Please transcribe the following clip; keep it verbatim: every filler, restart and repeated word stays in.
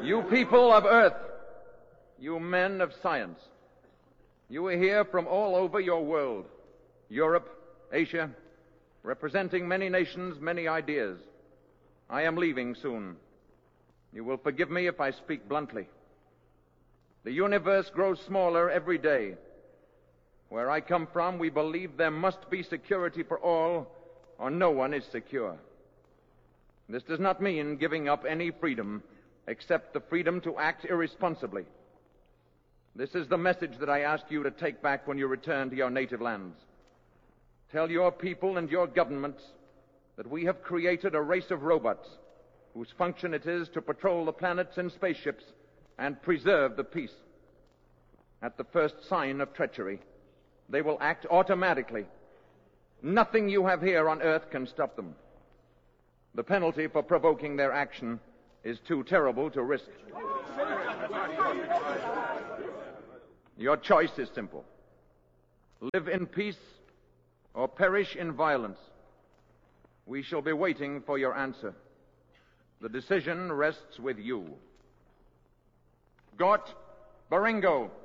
You people of Earth, you men of science, you are here from all over your world, Europe, Asia, representing many nations, many ideas. I am leaving soon. You will forgive me if I speak bluntly. The universe grows smaller every day. Where I come from, we believe there must be security for all, or no one is secure. This does not mean giving up any freedom, except the freedom to act irresponsibly. This is the message that I ask you to take back when you return to your native lands. Tell your people and your governments that we have created a race of robots whose function it is to patrol the planets in spaceships and preserve the peace. At the first sign of treachery, they will act automatically. Nothing you have here on Earth can stop them. The penalty for provoking their action is too terrible to risk. Your choice is simple. Live in peace or perish in violence. We shall be waiting for your answer. The decision rests with you. Gort Baringo.